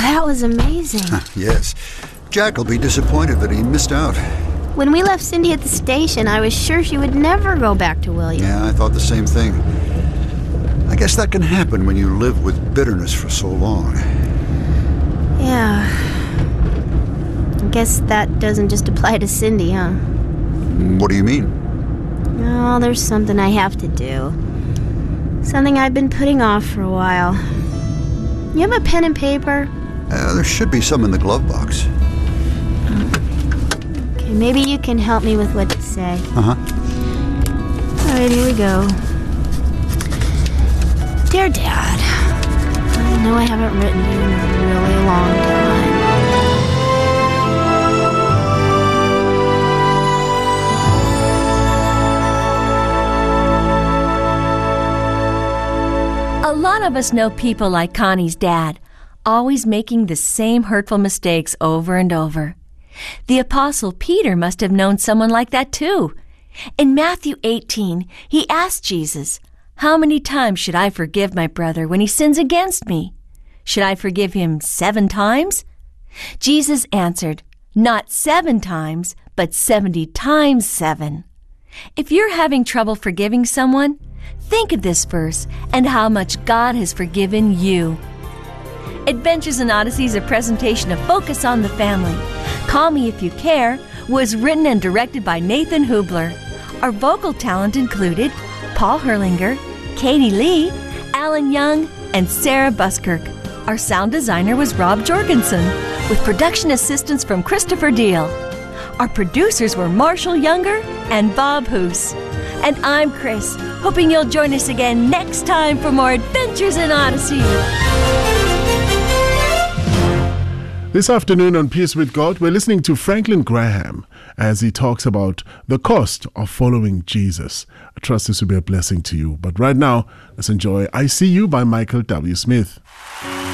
that was amazing. Yes. Jack will be disappointed that he missed out. When we left Cindy at the station, I was sure she would never go back to William. Yeah, I thought the same thing. I guess that can happen when you live with bitterness for so long. Yeah. I guess that doesn't just apply to Cindy, huh? What do you mean? Oh, there's something I have to do. Something I've been putting off for a while. You have a pen and paper? There should be some in the glove box. Okay, maybe you can help me with what to say. Uh-huh. All right, here we go. Dear Dad, I know I haven't written you in a really long time. A lot of us know people like Connie's dad, always making the same hurtful mistakes over and over. The Apostle Peter must have known someone like that too. In Matthew 18, he asked Jesus, "How many times should I forgive my brother when he sins against me? Should I forgive him 7 times?" Jesus answered, "Not 7 times, but 70 times 7. If you're having trouble forgiving someone, think of this verse and how much God has forgiven you. Adventures in Odyssey is a presentation of Focus on the Family. Call Me If You Care was written and directed by Nathan Hubler. Our vocal talent included Paul Herlinger, Katie Lee, Alan Young, and Sarah Buskirk. Our sound designer was Rob Jorgensen, with production assistance from Christopher Deal. Our producers were Marshall Younger and Bob Hoos. And I'm Chris, hoping you'll join us again next time for more Adventures in Odyssey. This afternoon on Peace with God, we're listening to Franklin Graham as he talks about the cost of following Jesus. I trust this will be a blessing to you. But right now, let's enjoy I See You by Michael W. Smith.